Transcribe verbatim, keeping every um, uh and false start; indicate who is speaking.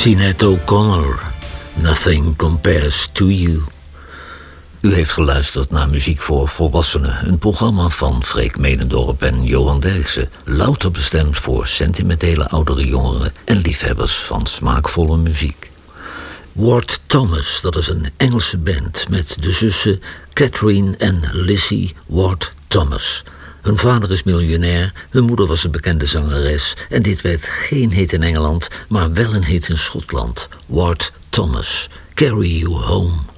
Speaker 1: Sinead O'Connor, Nothing Compares to You. U heeft geluisterd naar Muziek voor Volwassenen, een programma van Freek Medendorp en Johan Derksen, louter bestemd voor sentimentele oudere jongeren en liefhebbers van smaakvolle muziek. Ward Thomas, dat is een Engelse band met de zussen Catherine en Lizzie Ward Thomas. Hun vader is miljonair, hun moeder was een bekende zangeres en dit werd geen hit in Engeland, maar wel een hit in Schotland. Ward Thomas, Carry You Home.